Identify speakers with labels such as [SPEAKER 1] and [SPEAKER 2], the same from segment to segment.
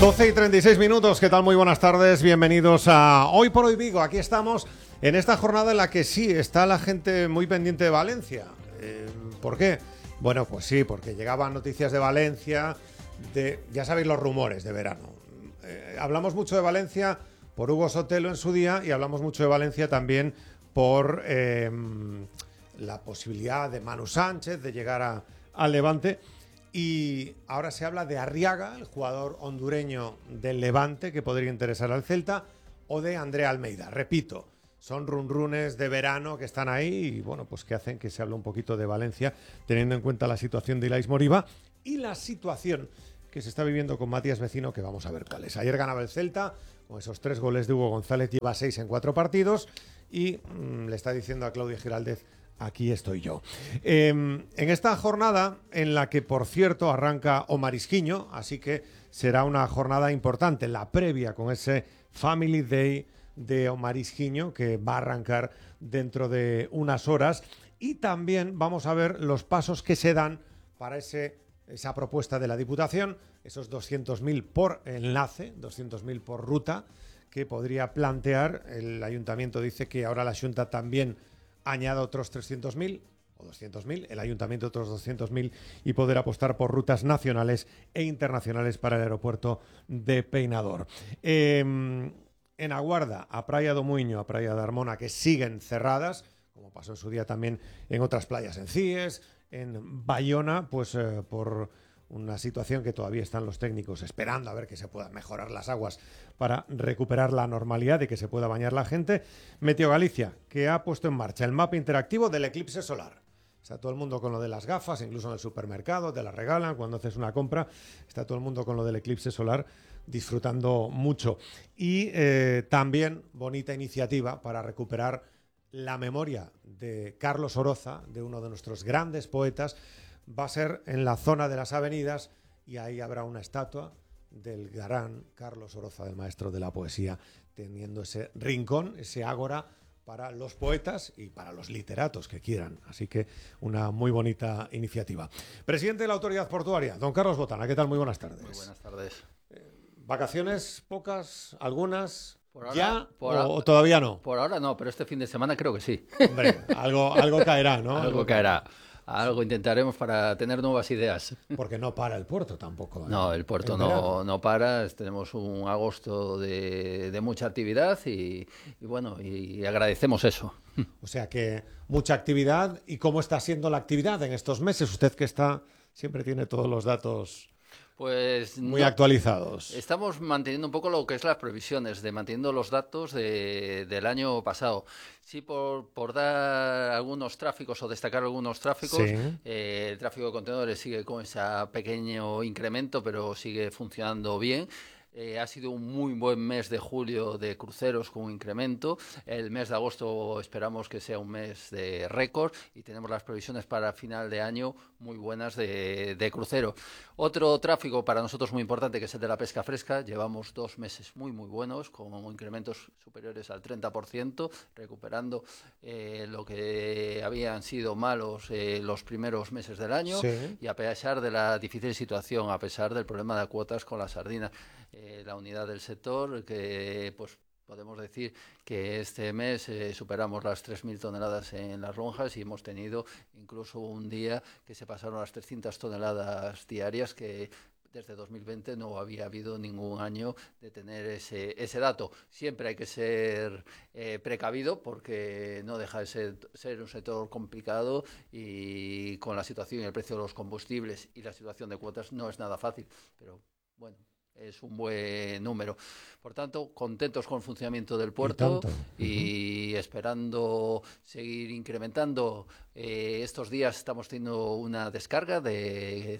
[SPEAKER 1] 12:36, ¿qué tal? Muy buenas tardes, bienvenidos a Hoy por Hoy Vigo. Aquí estamos en esta jornada en la que sí, está la gente muy pendiente de Valencia. ¿Por qué? Bueno, pues sí, porque llegaban noticias de Valencia, ya sabéis los rumores de verano. Hablamos mucho de Valencia por Hugo Sotelo en su día y hablamos mucho de Valencia también por la posibilidad de Manu Sánchez de llegar al Levante. Y ahora se habla de Arriaga, el jugador hondureño del Levante que podría interesar al Celta, o de André Almeida. Repito, son runrunes de verano que están ahí y bueno, pues que hacen que se hable un poquito de Valencia, teniendo en cuenta la situación de Ilais Moriba y la situación que se está viviendo con Matías Vecino, que vamos a ver cuál es. Ayer ganaba el Celta con esos 3 goles de Hugo González, lleva 6 en 4 partidos y le está diciendo a Claudia Giraldez: aquí estoy yo. En esta jornada, en la que, por cierto, arranca Omar Isquiño, así que será una jornada importante, la previa con ese Family Day de Omar Isquiño, que va a arrancar dentro de unas horas. Y también vamos a ver los pasos que se dan para esa propuesta de la Diputación, esos 200.000 por enlace, 200.000 por ruta, que podría plantear. El Ayuntamiento dice que ahora la Xunta también añada otros 300.000 o 200.000, el Ayuntamiento otros 200.000 y poder apostar por rutas nacionales e internacionales para el aeropuerto de Peinador. En Aguarda, a Praia do Muiño, a Praia de Armona, que siguen cerradas, como pasó en su día también en otras playas, en Cies, en Bayona, pues por una situación que todavía están los técnicos esperando a ver que se puedan mejorar las aguas para recuperar la normalidad y que se pueda bañar la gente. Meteo Galicia, que ha puesto en marcha el mapa interactivo del eclipse solar. Está todo el mundo con lo de las gafas, incluso en el supermercado, te las regalan cuando haces una compra. Está todo el mundo con lo del eclipse solar, disfrutando mucho. Y también bonita iniciativa para recuperar la memoria de Carlos Oroza, de uno de nuestros grandes poetas. Va a ser en la zona de las avenidas y ahí habrá una estatua del gran Carlos Oroza, del maestro de la poesía, teniendo ese rincón, ese ágora para los poetas y para los literatos que quieran. Así que una muy bonita iniciativa. Presidente de la Autoridad Portuaria, don Carlos Botana, ¿qué tal? Muy buenas tardes.
[SPEAKER 2] Muy buenas tardes.
[SPEAKER 1] ¿Vacaciones pocas? ¿Algunas?
[SPEAKER 2] Por ahora,
[SPEAKER 1] ¿Ya o todavía no?
[SPEAKER 2] Por ahora no, pero este fin de semana creo que sí.
[SPEAKER 1] Hombre, algo caerá, ¿no?
[SPEAKER 2] Algo caerá. Algo intentaremos para tener nuevas ideas.
[SPEAKER 1] Porque no para el puerto tampoco.
[SPEAKER 2] No, el puerto no para. Tenemos un agosto de mucha actividad y bueno, y agradecemos eso.
[SPEAKER 1] O sea que mucha actividad. ¿Y cómo está siendo la actividad en estos meses? Usted que siempre tiene todos los datos
[SPEAKER 2] pues
[SPEAKER 1] muy actualizados.
[SPEAKER 2] Estamos manteniendo un poco lo que es las previsiones, manteniendo los datos del año pasado. Sí, por dar algunos tráficos o destacar algunos tráficos, sí. El tráfico de contenedores sigue con ese pequeño incremento, pero sigue funcionando bien. Ha sido un muy buen mes de julio de cruceros con un incremento. El mes de agosto esperamos que sea un mes de récord y tenemos las previsiones para final de año muy buenas de crucero. Otro tráfico para nosotros muy importante, que es el de la pesca fresca. Llevamos 2 meses muy buenos con incrementos superiores al 30%, recuperando lo que habían sido malos los primeros meses del año. Sí. Y a pesar de la difícil situación, a pesar del problema de cuotas con las sardinas, la unidad del sector, que pues podemos decir que este mes superamos las 3.000 toneladas en las lonjas y hemos tenido incluso un día que se pasaron las 300 toneladas diarias, que desde 2020 no había habido ningún año de tener ese dato. Siempre hay que ser precavido porque no deja de ser un sector complicado y con la situación y el precio de los combustibles y la situación de cuotas no es nada fácil, pero bueno, es un buen número. Por tanto, contentos con el funcionamiento del puerto y esperando seguir incrementando. Estos días estamos teniendo una descarga de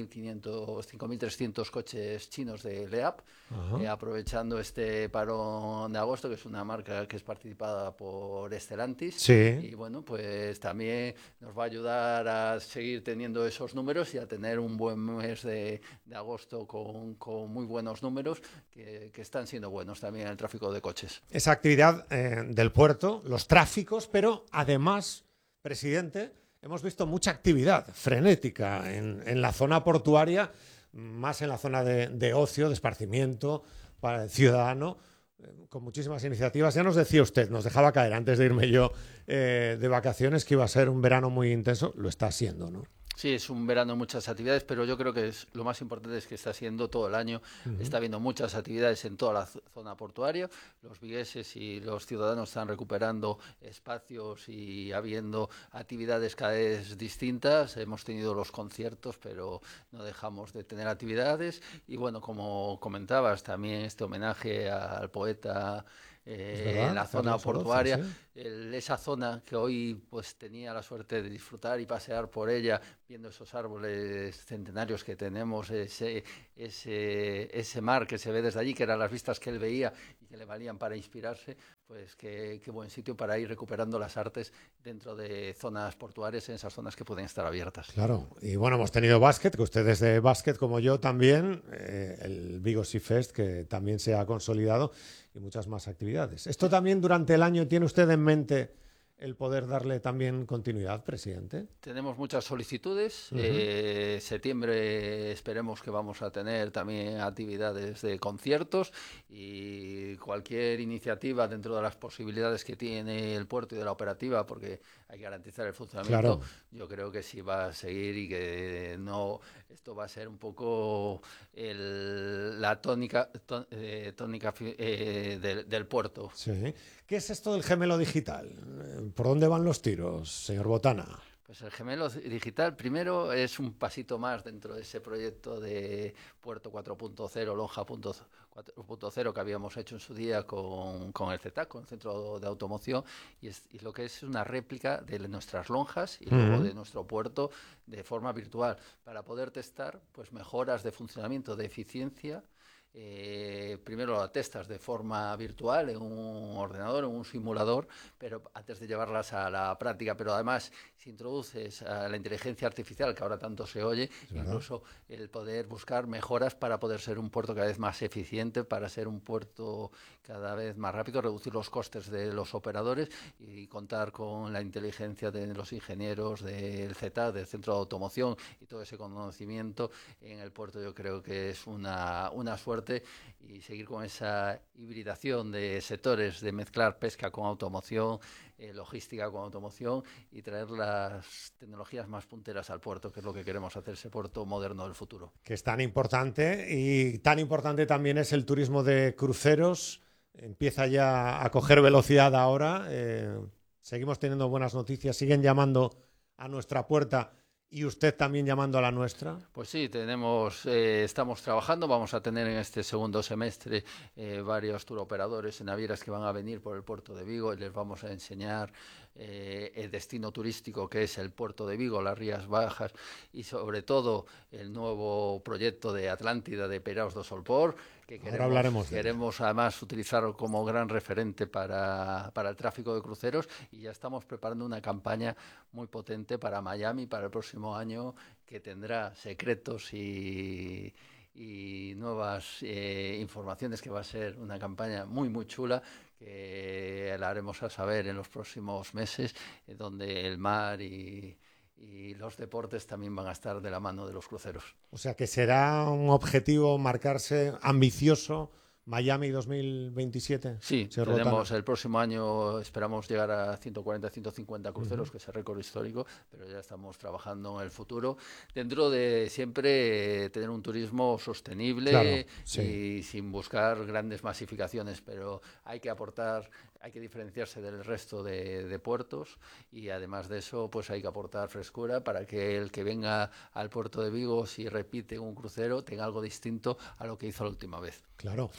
[SPEAKER 2] 5.300 coches chinos de LEAP, aprovechando este parón de agosto, que es una marca que es participada por Stellantis.
[SPEAKER 1] Sí.
[SPEAKER 2] Y bueno, pues también nos va a ayudar a seguir teniendo esos números y a tener un buen mes de agosto con muy buenos números que están siendo buenos también en el tráfico de coches.
[SPEAKER 1] Esa actividad del puerto, los tráficos, pero además, presidente, hemos visto mucha actividad frenética en la zona portuaria más en la zona de ocio, de esparcimiento para el ciudadano, con muchísimas iniciativas. Ya nos decía usted, nos dejaba caer antes de irme yo de vacaciones, que iba a ser un verano muy intenso. Lo está siendo, ¿no?
[SPEAKER 2] Sí, es un verano, muchas actividades, pero yo creo que lo más importante es que está siendo todo el año. Está habiendo muchas actividades en toda la zona portuaria. Los vigueses y los ciudadanos están recuperando espacios y habiendo actividades cada vez distintas. Hemos tenido los conciertos, pero no dejamos de tener actividades. Y bueno, como comentabas, también este homenaje al poeta en la zona
[SPEAKER 1] Carlos
[SPEAKER 2] portuaria,
[SPEAKER 1] Oroz, sí.
[SPEAKER 2] esa zona que hoy pues tenía la suerte de disfrutar y pasear por ella, viendo esos árboles centenarios que tenemos, ese mar que se ve desde allí, que eran las vistas que él veía y que le valían para inspirarse, pues qué buen sitio para ir recuperando las artes dentro de zonas portuarias, en esas zonas que pueden estar abiertas.
[SPEAKER 1] Claro, y bueno, hemos tenido básquet, que ustedes de básquet como yo también, el Vigo Sea Fest, que también se ha consolidado, y muchas más actividades. ¿Esto también durante el año tiene usted en mente el poder darle también continuidad, presidente?
[SPEAKER 2] Tenemos muchas solicitudes. Septiembre esperemos que vamos a tener también actividades de conciertos y cualquier iniciativa dentro de las posibilidades que tiene el puerto y de la operativa, porque hay que garantizar el funcionamiento.
[SPEAKER 1] Claro.
[SPEAKER 2] Yo creo que sí va a seguir y que no, esto va a ser un poco la tónica del puerto.
[SPEAKER 1] Sí. ¿Qué es esto del gemelo digital? ¿Por dónde van los tiros, señor Botana?
[SPEAKER 2] Pues el gemelo digital, primero, es un pasito más dentro de ese proyecto de Puerto 4.0, Lonja 4.0 que habíamos hecho en su día con el CETAC, con el Centro de Automoción, y lo que es una réplica de nuestras lonjas y luego de nuestro puerto de forma virtual, para poder testar pues mejoras de funcionamiento, de eficiencia. Primero lo testas de forma virtual en un ordenador, en un simulador, pero antes de llevarlas a la práctica. Pero además, si introduces a la inteligencia artificial, que ahora tanto se oye, incluso el poder buscar mejoras para poder ser un puerto cada vez más eficiente, para ser un puerto cada vez más rápido, reducir los costes de los operadores y contar con la inteligencia de los ingenieros del CETA, del Centro de Automoción, y todo ese conocimiento en el puerto. Yo creo que es una suerte, y seguir con esa hibridación de sectores, de mezclar pesca con automoción, logística con automoción, y traer las tecnologías más punteras al puerto, que es lo que queremos hacer, ese puerto moderno del futuro.
[SPEAKER 1] Que es tan importante, y tan importante también es el turismo de cruceros. Empieza ya a coger velocidad ahora. Seguimos teniendo buenas noticias, siguen llamando a nuestra puerta. ¿Y usted también llamando a la nuestra?
[SPEAKER 2] Pues sí, estamos trabajando. Vamos a tener en este segundo semestre varios turoperadores y navieras que van a venir por el puerto de Vigo, y les vamos a enseñar el destino turístico que es el puerto de Vigo, las Rías Bajas, y sobre todo el nuevo proyecto de Atlántida de Peiraos do Solpor, que queremos además utilizar como gran referente para el tráfico de cruceros, y ya estamos preparando una campaña muy potente para Miami para el próximo año, que tendrá secretos y nuevas informaciones, que va a ser una campaña muy muy chula, que la haremos a saber en los próximos meses, donde el mar y los deportes también van a estar de la mano de los cruceros.
[SPEAKER 1] O sea que será un objetivo marcarse ambicioso, Miami 2027.
[SPEAKER 2] Sí, tenemos el próximo año, esperamos llegar a 140, 150 cruceros, que es el récord histórico, pero ya estamos trabajando en el futuro, dentro de siempre tener un turismo sostenible, claro, sí, y sin buscar grandes masificaciones, pero hay que aportar, hay que diferenciarse del resto de puertos, y además de eso pues hay que aportar frescura para que el que venga al puerto de Vigo, si repite un crucero, tenga algo distinto a lo que hizo la última vez.
[SPEAKER 1] Claro.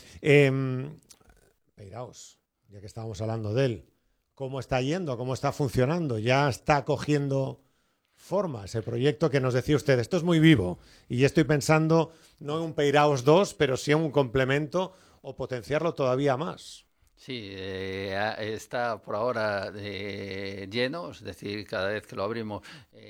[SPEAKER 1] Peiraos, ya que estábamos hablando de él, ¿cómo está yendo? ¿Cómo está funcionando? ¿Ya está cogiendo forma ese proyecto que nos decía usted? Esto es muy vivo, y ya estoy pensando no en un Peiraos 2, pero sí en un complemento, o potenciarlo todavía más.
[SPEAKER 2] Sí, está por ahora lleno, es decir, cada vez que lo abrimos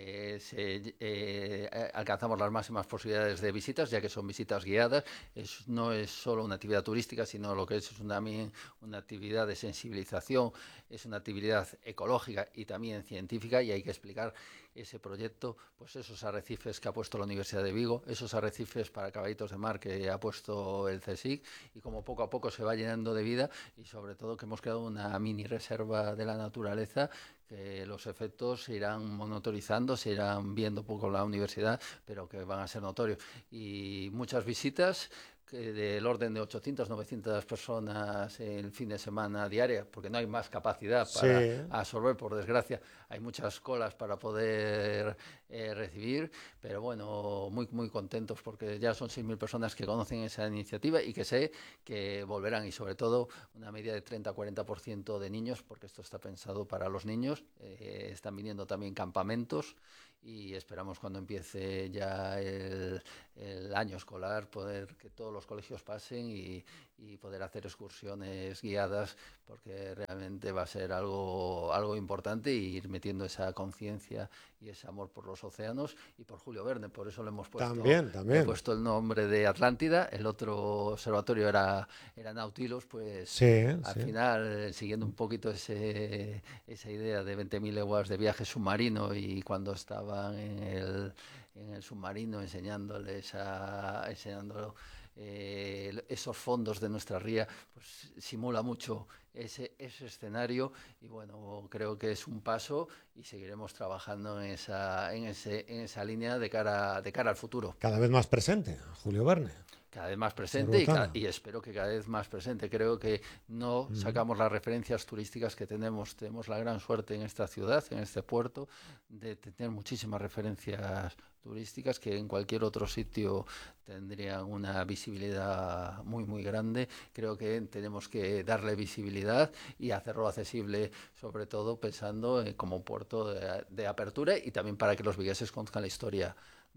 [SPEAKER 2] alcanzamos las máximas posibilidades de visitas, ya que son visitas guiadas. No es solo una actividad turística, sino lo que es también una actividad de sensibilización, es una actividad ecológica y también científica, y hay que explicar ese proyecto, pues esos arrecifes que ha puesto la Universidad de Vigo, esos arrecifes para caballitos de mar que ha puesto el CSIC, y como poco a poco se va llenando de vida, y sobre todo que hemos creado una mini reserva de la naturaleza, que los efectos se irán monitorizando, se irán viendo poco la universidad, pero que van a ser notorios. Y muchas visitas, del orden de 800, 900 personas el fin de semana diaria, porque no hay más capacidad para absorber, por desgracia. Hay muchas colas para poder recibir, pero bueno, muy, muy contentos porque ya son 6.000 personas que conocen esa iniciativa y que sé que volverán, y sobre todo una media de 30-40% de niños, porque esto está pensado para los niños. Están viniendo también campamentos, y esperamos cuando empiece ya el año escolar poder que todos los colegios pasen y poder hacer excursiones guiadas, porque realmente va a ser algo importante, y ir metiendo esa conciencia y ese amor por los océanos y por Julio Verne. Por eso le hemos puesto,
[SPEAKER 1] también.
[SPEAKER 2] he puesto el nombre de Atlántida. El otro observatorio era Nautilus, pues al final, siguiendo un poquito esa idea de 20.000 leguas de viaje submarino, y cuando estaban en el submarino enseñándoles esos fondos de nuestra ría, pues simula mucho ese escenario, y bueno, creo que es un paso, y seguiremos trabajando en esa línea de cara al futuro.
[SPEAKER 1] Cada vez más presente, Julio Verne.
[SPEAKER 2] Cada vez más presente, y espero que cada vez más presente. Creo que no sacamos las referencias turísticas que tenemos. Tenemos la gran suerte en esta ciudad, en este puerto, de tener muchísimas referencias turísticas que en cualquier otro sitio tendrían una visibilidad muy, muy grande. Creo que tenemos que darle visibilidad y hacerlo accesible, sobre todo pensando como puerto de apertura, y también para que los vigueses conozcan la historia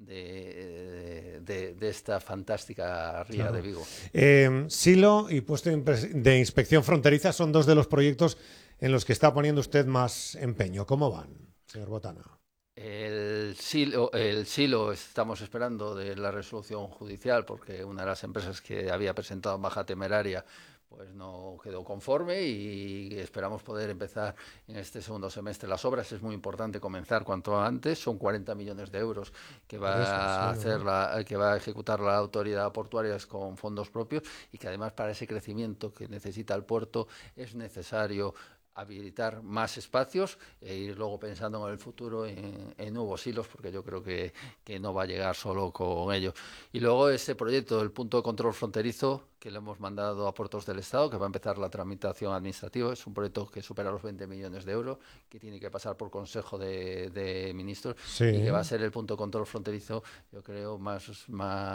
[SPEAKER 2] de esta fantástica ría de Vigo.
[SPEAKER 1] Silo y puesto de inspección fronteriza son dos de los proyectos en los que está poniendo usted más empeño. ¿Cómo van, señor Botana?
[SPEAKER 2] El silo estamos esperando de la resolución judicial, porque una de las empresas que había presentado baja temeraria pues no quedó conforme, y esperamos poder empezar en este segundo semestre las obras. Es muy importante comenzar cuanto antes. Son 40 millones de euros que va a ejecutar la autoridad portuaria con fondos propios, y que además para ese crecimiento que necesita el puerto es necesario habilitar más espacios e ir luego pensando en el futuro en nuevos hilos, porque yo creo que no va a llegar solo con ello. Y luego este proyecto del punto de control fronterizo, que le hemos mandado a Puertos del Estado, que va a empezar la tramitación administrativa. Es un proyecto que supera los 20 millones de euros, que tiene que pasar por Consejo de Ministros, y que va a ser el punto de control fronterizo, yo creo, más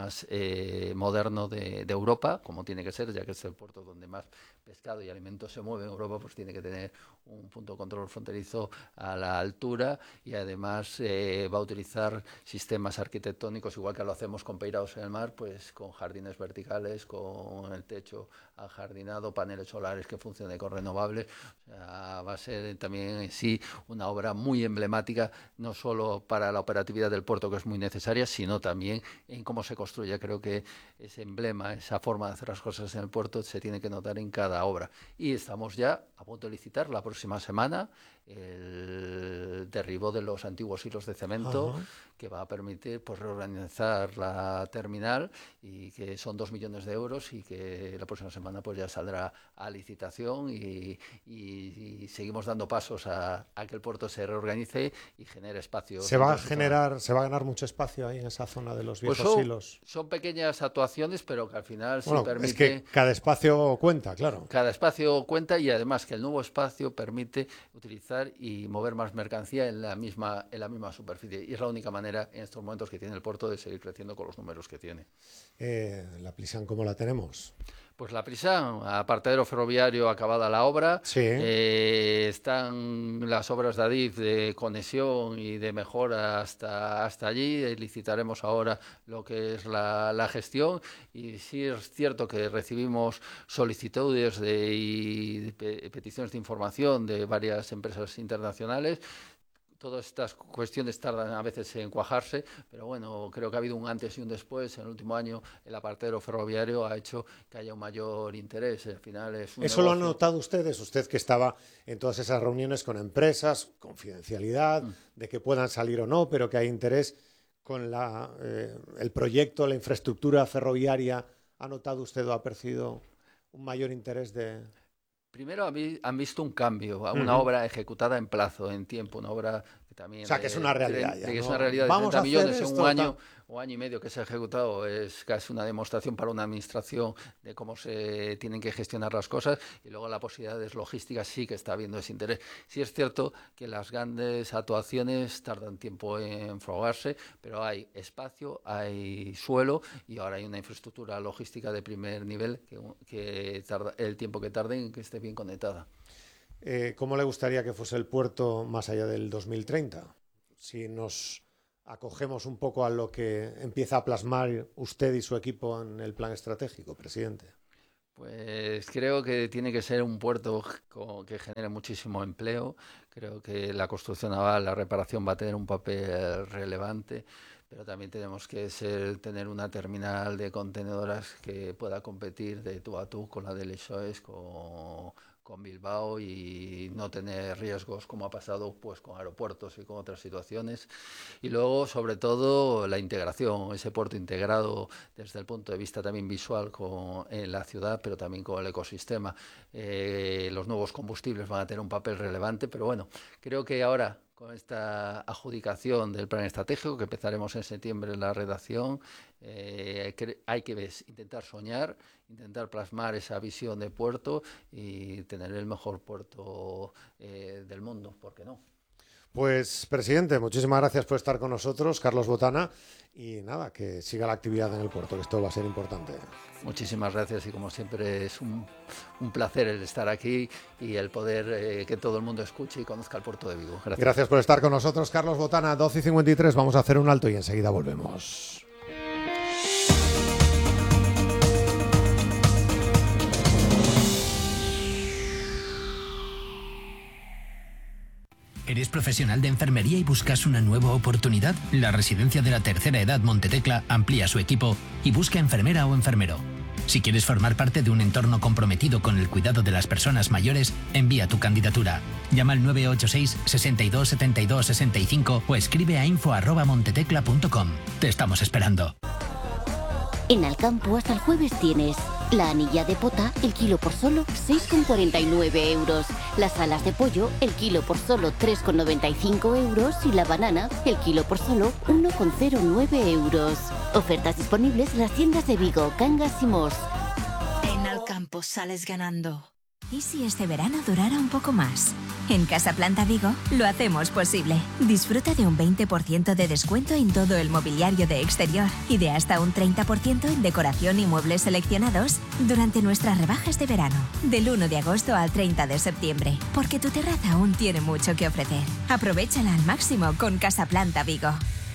[SPEAKER 2] moderno de Europa, como tiene que ser, ya que es el puerto donde más pescado y alimentos se mueve en Europa, pues tiene que tener un punto de control fronterizo a la altura, y además va a utilizar sistemas arquitectónicos, igual que lo hacemos con Peiraos en el mar, pues con jardines verticales, con el techo ajardinado, paneles solares que funcionen con renovables. O sea, va a ser también en sí una obra muy emblemática, no solo para la operatividad del puerto, que es muy necesaria, sino también en cómo se construye. Creo que ese emblema, esa forma de hacer las cosas en el puerto, se tiene que notar en cada obra. Y estamos ya a punto de licitar la próxima semana el derribo de los antiguos hilos de cemento, que va a permitir pues reorganizar la terminal, y que son 2 millones de euros, y que la próxima semana pues ya saldrá a licitación, y seguimos dando pasos a que el puerto se reorganice y genere espacio.
[SPEAKER 1] Se va a ganar mucho espacio ahí en esa zona de los viejos hilos.
[SPEAKER 2] Son pequeñas actuaciones, pero que al final sí permite.
[SPEAKER 1] Es que cada espacio cuenta, claro.
[SPEAKER 2] Cada espacio cuenta, y además que el nuevo espacio permite utilizar y mover más mercancía en la misma superficie, y es la única manera en estos momentos que tiene el puerto de seguir creciendo con los números que tiene.
[SPEAKER 1] ¿La Plisan cómo la tenemos?
[SPEAKER 2] Pues la Plisan, apartadero ferroviario, acabada la obra.
[SPEAKER 1] Sí.
[SPEAKER 2] Están las obras de Adif de conexión y de mejora hasta allí. Licitaremos ahora lo que es la gestión, y sí es cierto que recibimos solicitudes y peticiones de información de varias empresas internacionales. todas estas cuestiones tardan a veces en cuajarse, pero bueno, creo que ha habido un antes y un después. En el último año el apartado ferroviario ha hecho que haya un mayor interés. Al final es un
[SPEAKER 1] ¿Eso
[SPEAKER 2] negocio.
[SPEAKER 1] lo han notado ustedes? Usted que estaba en todas esas reuniones con empresas, confidencialidad, de que puedan salir o no, pero que hay interés con el proyecto, la infraestructura ferroviaria. ¿Ha notado usted o ha percibido un mayor interés de...?
[SPEAKER 2] Primero han visto un cambio, una obra ejecutada en plazo, en tiempo, una obra que también...
[SPEAKER 1] O sea, que es una realidad ya,
[SPEAKER 2] que es
[SPEAKER 1] ¿no?
[SPEAKER 2] una realidad de
[SPEAKER 1] Vamos
[SPEAKER 2] 30
[SPEAKER 1] a hacer
[SPEAKER 2] millones en
[SPEAKER 1] esto,
[SPEAKER 2] un año o año y medio que se ha ejecutado. Es casi una demostración para una administración de cómo se tienen que gestionar las cosas, y luego la posibilidades logísticas sí que está habiendo ese interés. Sí es cierto que las grandes actuaciones tardan tiempo en fraguarse, pero hay espacio, hay suelo y ahora hay una infraestructura logística de primer nivel que tarda el tiempo que tarde en que esté bien conectada.
[SPEAKER 1] ¿Cómo le gustaría que fuese el puerto más allá del 2030? Si nos acogemos un poco a lo que empieza a plasmar usted y su equipo en el plan estratégico, presidente.
[SPEAKER 2] Pues creo que tiene que ser un puerto que genere muchísimo empleo. Creo que la construcción naval, la reparación va a tener un papel relevante, pero también tenemos que tener una terminal de contenedoras que pueda competir de tú a tú con la de Leixões, con Bilbao, y no tener riesgos como ha pasado pues con aeropuertos y con otras situaciones. Y luego, sobre todo, la integración, ese puerto integrado desde el punto de vista también visual en la ciudad, pero también con el ecosistema. Los nuevos combustibles van a tener un papel relevante, pero bueno, creo que ahora, con esta adjudicación del plan estratégico, que empezaremos en septiembre en la redacción, hay que intentar soñar, intentar plasmar esa visión de puerto y tener el mejor puerto del mundo, ¿por qué no?
[SPEAKER 1] Pues, presidente, muchísimas gracias por estar con nosotros, Carlos Botana, y nada, que siga la actividad en el puerto, que esto va a ser importante.
[SPEAKER 2] Muchísimas gracias, y como siempre es un placer el estar aquí y el poder que todo el mundo escuche y conozca el puerto de Vigo.
[SPEAKER 1] Gracias por estar con nosotros, Carlos Botana. 12:53, vamos a hacer un alto y enseguida volvemos.
[SPEAKER 3] ¿Eres profesional de enfermería y buscas una nueva oportunidad? La Residencia de la Tercera Edad Montetecla amplía su equipo y busca enfermera o enfermero. Si quieres formar parte de un entorno comprometido con el cuidado de las personas mayores, envía tu candidatura. Llama al 986 62 72 65 o escribe a info@montetecla.com. Te estamos esperando.
[SPEAKER 4] En Alcampo hasta el jueves tienes la anilla de pota, el kilo por solo 6,49 euros. Las alas de pollo, el kilo por solo 3,95 euros. Y la banana, el kilo por solo 1,09 euros. Ofertas disponibles en las tiendas de Vigo, Cangas y Mos.
[SPEAKER 5] En Alcampo sales ganando. ¿Y si este verano durara un poco más? En Casa Planta Vigo lo hacemos posible. Disfruta de un 20% de descuento en todo el mobiliario de exterior y de hasta un 30% en decoración y muebles seleccionados durante nuestras rebajas de verano, del 1 de agosto al 30 de septiembre, porque tu terraza aún tiene mucho que ofrecer. Aprovéchala al máximo con Casa Planta Vigo.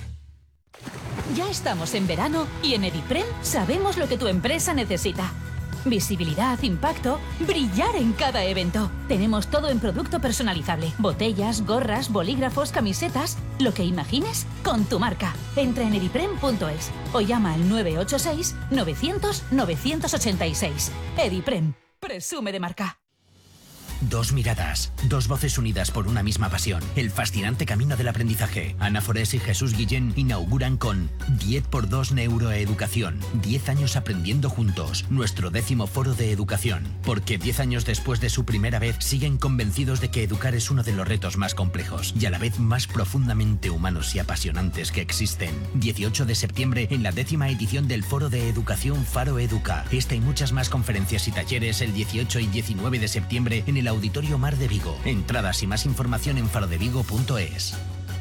[SPEAKER 6] Ya estamos en verano y en Ediprem sabemos lo que tu empresa necesita. Visibilidad, impacto, brillar en cada evento. Tenemos todo en producto personalizable. Botellas, gorras, bolígrafos, camisetas. Lo que imagines con tu marca. Entra en ediprem.es o llama al 986 900 986. Ediprem. Presume de marca.
[SPEAKER 3] Dos miradas, dos voces unidas por una misma pasión. El fascinante camino del aprendizaje. Ana Forés y Jesús Guillén inauguran con 10x2 Neuroeducación. 10 años aprendiendo juntos. Nuestro 10º foro de educación. Porque 10 años después de su primera vez, siguen convencidos de que educar es uno de los retos más complejos y a la vez más profundamente humanos y apasionantes que existen. 18 de septiembre en la 10ª edición del Foro de Educación Faro Educa. Esta y muchas más conferencias y talleres el 18 y 19 de septiembre en el Auditorio Mar de Vigo. Entradas y más información en farodevigo.es.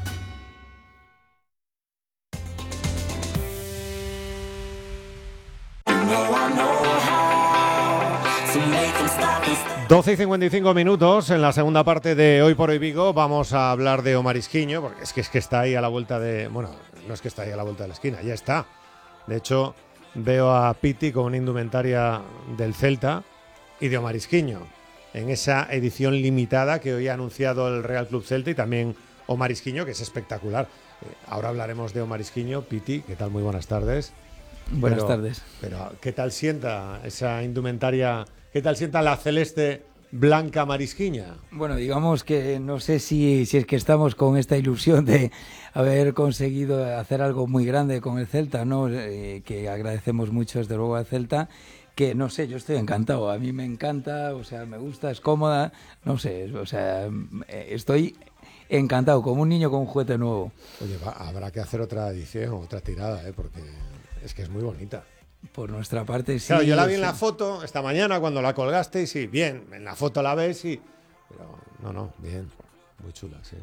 [SPEAKER 1] Doce y 55 minutos en la segunda parte de Hoy por Hoy Vigo. Vamos a hablar de Omar Isquiño, porque es que está ahí a la vuelta de... Bueno, no es que está ahí a la vuelta de la esquina, ya está. De hecho, veo a Piti con una indumentaria del Celta y de Omar Isquiño en esa edición limitada que hoy ha anunciado el Real Club Celta y también Omar Isquiño, que es espectacular. Ahora hablaremos de Omar Isquiño. Piti, ¿qué tal? Muy buenas tardes.
[SPEAKER 7] Buenas tardes.
[SPEAKER 1] Pero, ¿qué tal sienta esa indumentaria? ¿Qué tal sienta la celeste blanca marisquiña?
[SPEAKER 7] Bueno, digamos que no sé si es que estamos con esta ilusión de haber conseguido hacer algo muy grande con el Celta, ¿no? Que agradecemos mucho desde luego al Celta, que no sé, yo estoy encantado, a mí me encanta, o sea, me gusta, es cómoda, no sé, o sea, estoy encantado, como un niño con un juguete nuevo.
[SPEAKER 1] Oye, habrá que hacer otra edición, otra tirada, porque es que es muy bonita.
[SPEAKER 7] Por nuestra parte, sí.
[SPEAKER 1] Claro, yo la vi en la foto esta mañana cuando la colgaste y sí, bien, en la foto la ves y... Pero no, bien, muy chula, sí.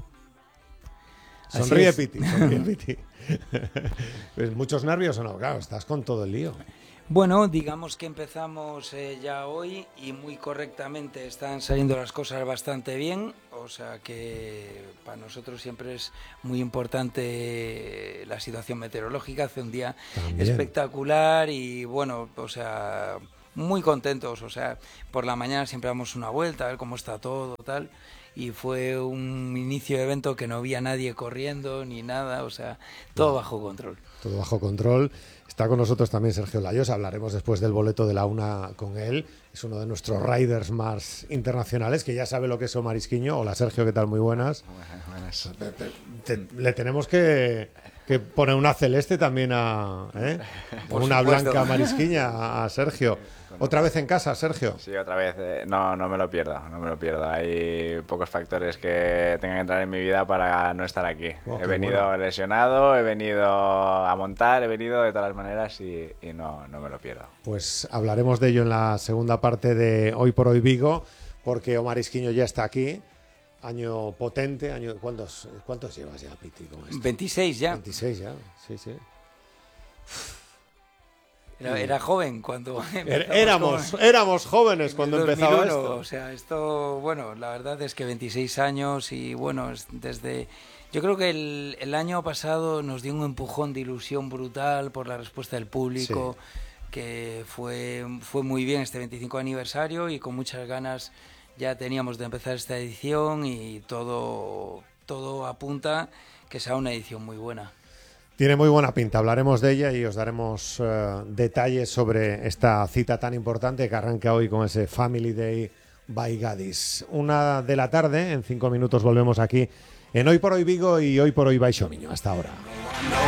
[SPEAKER 1] Sonríe Piti, sonríe Piti. ¿Pues muchos nervios o no? Claro, estás con todo el lío.
[SPEAKER 7] Bueno, digamos que empezamos ya hoy y muy correctamente están saliendo las cosas bastante bien, o sea que para nosotros siempre es muy importante la situación meteorológica, hace un día espectacular y bueno, o sea, muy contentos, o sea, por la mañana siempre damos una vuelta a ver cómo está todo, tal, y fue un inicio de evento que no había nadie corriendo ni nada, o sea, todo bajo control. Todo
[SPEAKER 1] bajo control. Está con nosotros también Sergio Layos, hablaremos después del boleto de la una con él. Es uno de nuestros riders más internacionales, que ya sabe lo que es Omar Isquiño. Hola Sergio, ¿qué tal? Muy buenas. Buenas. Le tenemos que poner una celeste también una blanca marisquiña a Sergio. ¿Otra vez en casa, Sergio?
[SPEAKER 8] Sí, otra vez. No me lo pierdo, Hay pocos factores que tengan que entrar en mi vida para no estar aquí. He venido lesionado, he venido a montar, he venido de todas las maneras y no me lo pierdo.
[SPEAKER 1] Pues hablaremos de ello en la segunda parte de Hoy por Hoy Vigo, porque Omar Isquiño ya está aquí. Año potente, ¿cuántos llevas ya, Piti, con esto?
[SPEAKER 7] 26 ya.
[SPEAKER 1] 26 ya, sí.
[SPEAKER 7] Era joven cuando
[SPEAKER 1] éramos jóvenes cuando empezaba esto.
[SPEAKER 7] O sea, esto, bueno, la verdad es que 26 años y bueno, desde... Yo creo que el año pasado nos dio un empujón de ilusión brutal por la respuesta del público, que fue muy bien este 25 aniversario y con muchas ganas ya teníamos de empezar esta edición y todo apunta que sea una edición muy buena.
[SPEAKER 1] Tiene muy buena pinta, hablaremos de ella y os daremos detalles sobre esta cita tan importante que arranca hoy con ese Family Day by Gadis. 1 de la tarde, en 5 minutos volvemos aquí en Hoy por Hoy Vigo y Hoy por Hoy by Xomiño. Hasta ahora.